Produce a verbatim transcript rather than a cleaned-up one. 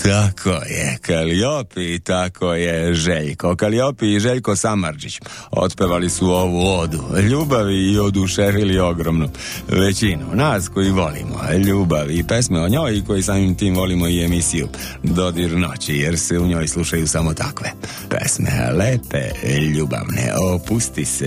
Tako je, Kaliopi, tako je Željko. Kaliopi i Željko Samardžić otpevali su ovu odu ljubavi i oduševili ogromnu većinu nas koji volimo ljubav i pesme o njoj i koji samim tim volimo i emisiju Dodir noći, jer se u njoj slušaju samo takve pesme, lepe, ljubavne. Opusti se